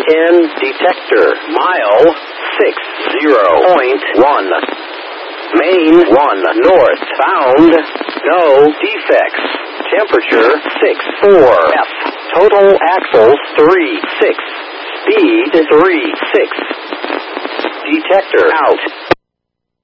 in detector. Mile 60.1. Main 1 north. Found no defects. Temperature 64. F. Total axles 36. Speed 36. Detector out.